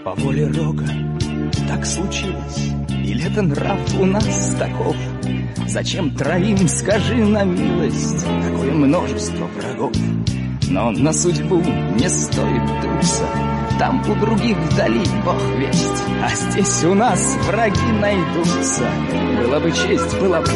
по воле Рога так случилось. Или это нрав у нас таков? Зачем троим, скажи на милость, такое множество врагов? Но на судьбу не стоит дуться, там у других вдали Бог весть, а здесь у нас враги найдутся. Была бы честь, была бы